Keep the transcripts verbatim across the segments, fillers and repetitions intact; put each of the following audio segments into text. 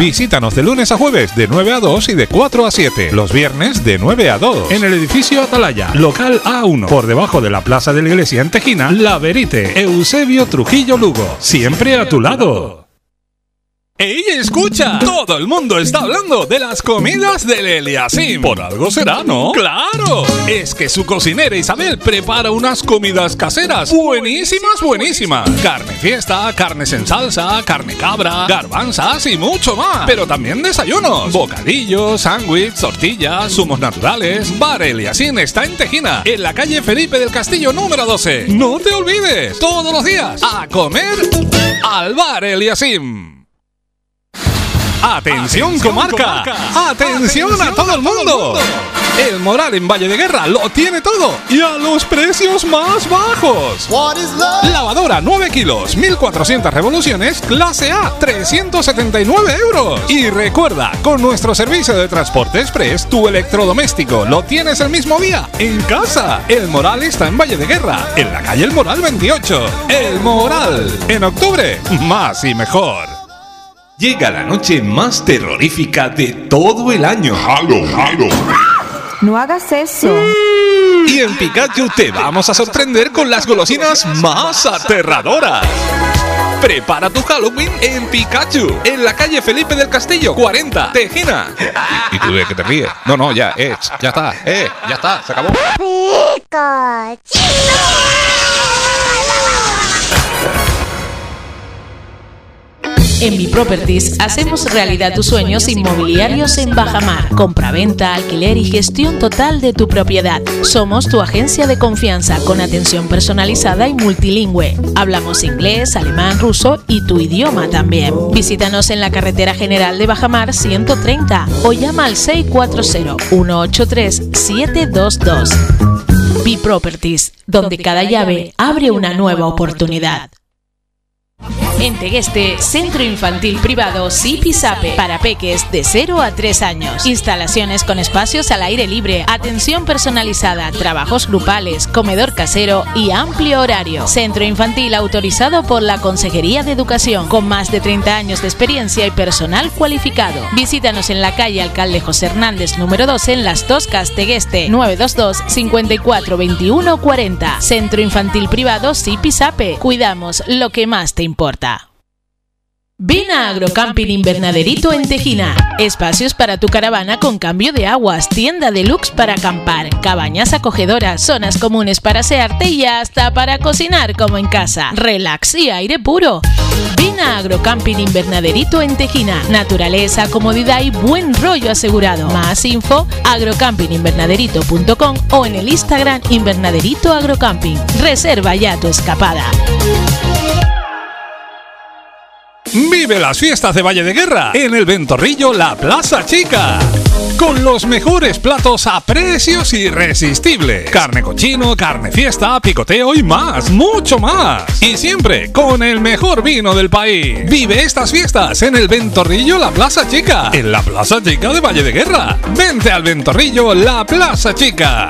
Visítanos de lunes a jueves de nueve a dos y de cuatro a siete. Los viernes de nueve a dos. En el edificio Atalaya, local A uno, por debajo de la plaza de la iglesia en Tejina, La Verite, Eusebio Trujillo Lugo. Siempre a tu lado. ¡Ey, escucha! Todo el mundo está hablando de las comidas del Eliasim. Por algo será, ¿no? ¡Claro! Es que su cocinera Isabel prepara unas comidas caseras buenísimas, buenísimas. Carne fiesta, carnes en salsa, carne cabra, garbanzas y mucho más. Pero también desayunos, bocadillos, sándwich, tortillas, zumos naturales. Bar Eliasim está en Tejina, en la calle Felipe del Castillo número doce. No te olvides, todos los días, a comer al Bar Eliasim. ¡Atención, Atención comarca! comarca. ¡Atención, Atención a todo el mundo! mundo! El Moral en Valle de Guerra lo tiene todo y a los precios más bajos. Lavadora nueve kilos, mil cuatrocientas revoluciones, clase A, trescientos setenta y nueve euros. Y recuerda, con nuestro servicio de transporte express, tu electrodoméstico lo tienes el mismo día en casa. El Moral está en Valle de Guerra, en la calle El Moral veintiocho. El Moral. En octubre, más y mejor. Llega la noche más terrorífica de todo el año. ¡Halo, halo! No hagas eso. Y en Pikachu te vamos a sorprender con las golosinas más aterradoras. Prepara tu Halloween en Pikachu, en la calle Felipe del Castillo cuarenta, Tejina. ¿Y, y tú de qué te ríes? No, no, ya, eh, ya está, eh, ya está, se acabó. Pikachu. En Biproperties hacemos realidad tus sueños inmobiliarios en Bajamar. Compraventa, alquiler y gestión total de tu propiedad. Somos tu agencia de confianza con atención personalizada y multilingüe. Hablamos inglés, alemán, ruso y tu idioma también. Visítanos en la carretera general de Bajamar ciento treinta o llama al seis cuatro cero, uno ocho tres, siete dos dos. Biproperties, donde cada llave abre una nueva oportunidad. En Tegueste, Centro Infantil Privado Zipizape, para peques de cero a tres años. Instalaciones con espacios al aire libre, atención personalizada, trabajos grupales, comedor casero y amplio horario. Centro Infantil autorizado por la Consejería de Educación, con más de treinta años de experiencia y personal cualificado. Visítanos en la calle Alcalde José Hernández número doce en Las Toscas, Tegueste, nueve dos dos, cinco cuatro, veintiuno cuarenta. Centro Infantil Privado Zipizape. Cuidamos lo que más te importa. Ven a Agrocamping Invernaderito en Tejina. Espacios para tu caravana con cambio de aguas, tienda deluxe para acampar, cabañas acogedoras, zonas comunes para asearte y hasta para cocinar como en casa. Relax y aire puro. Ven a Agrocamping Invernaderito en Tejina. Naturaleza, comodidad y buen rollo asegurado. Más info, agrocamping invernaderito punto com o en el Instagram Invernaderito Agrocamping. Reserva ya tu escapada. Vive las fiestas de Valle de Guerra en el Ventorrillo La Plaza Chica, con los mejores platos a precios irresistibles. Carne cochino, carne fiesta, picoteo y más, mucho más. Y siempre con el mejor vino del país. Vive estas fiestas en el Ventorrillo La Plaza Chica, en la Plaza Chica de Valle de Guerra. Vente al Ventorrillo La Plaza Chica.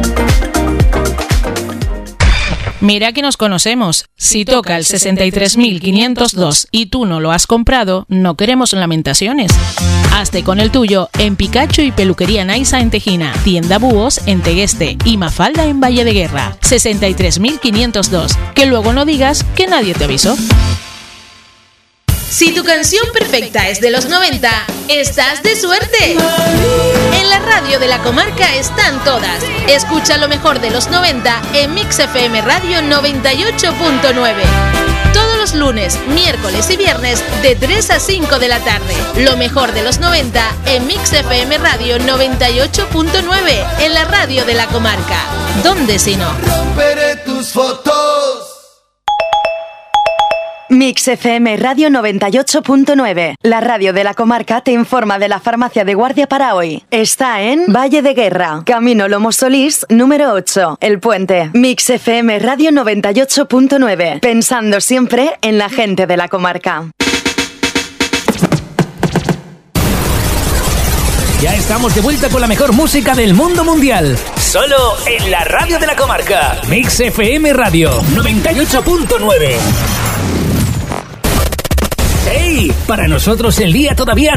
Mira que nos conocemos. Si toca el sesenta y tres mil quinientos dos y tú no lo has comprado, no queremos lamentaciones. Hazte con el tuyo en Pikachu y Peluquería Naisa en Tejina, Tienda Búhos en Tegueste y Mafalda en Valle de Guerra. sesenta y tres mil quinientos dos. Que luego no digas que nadie te avisó. Si tu canción perfecta es de los noventa, estás de suerte. En la radio de la comarca están todas. Escucha lo mejor de los noventa en Mix F M Radio noventa y ocho punto nueve. Todos los lunes, miércoles y viernes de tres a cinco de la tarde. Lo mejor de los noventa en Mix F M Radio noventa y ocho punto nueve, en la radio de la comarca. ¿Dónde si no? Romperé tus fotos. Mix F M Radio noventa y ocho punto nueve. La radio de la comarca te informa de la farmacia de guardia para hoy. Está en Valle de Guerra, Camino Lomo Solís, número ocho, El Puente. Mix F M Radio noventa y ocho punto nueve. Pensando siempre en la gente de la comarca. Ya estamos de vuelta con la mejor música del mundo mundial. Solo en la radio de la comarca. Mix F M Radio noventa y ocho punto nueve. ¡Hey! Para nosotros el día todavía